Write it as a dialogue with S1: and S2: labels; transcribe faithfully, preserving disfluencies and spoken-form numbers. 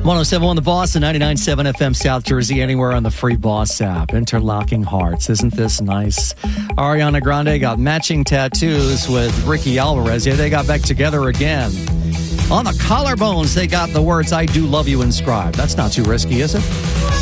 S1: one oh seven point one The Boss and ninety-nine point seven F M South Jersey, anywhere on the free Boss app. Interlocking Hearts. Isn't this nice? Ariana Grande got matching tattoos with Ricky Alvarez. Yeah, they got back together again. On the collarbones, they got the words, I do love you inscribed. That's not too risky, is it?